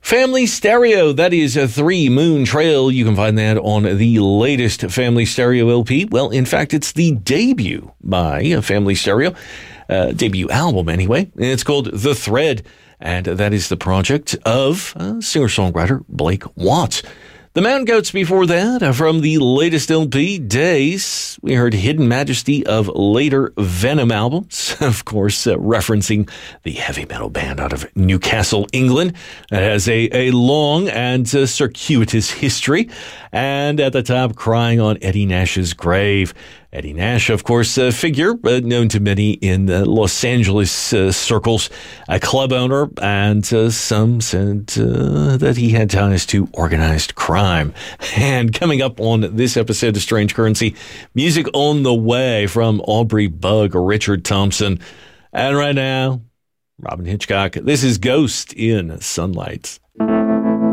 Family Stereo, that is a 3 Moon Trail. You can find that on the latest Family Stereo LP. Well, in fact, it's the debut by Family Stereo, debut album anyway. It's called The Thread, and that is the project of singer-songwriter Blake Watts. The Mountain Goats before that, from the latest LP, Days. We heard Hidden Majesty of later Venom albums, of course, referencing the heavy metal band out of Newcastle, England. That has a long and circuitous history. And at the top, Crying on Eddie Nash's Grave. Eddie Nash, of course, a figure known to many in Los Angeles circles, a club owner, and some said that he had ties to organized crime. And coming up on this episode of Strange Currency, music on the way from Aubrey Bug, Richard Thompson, and right now, Robyn Hitchcock. This is Ghost in Sunlight.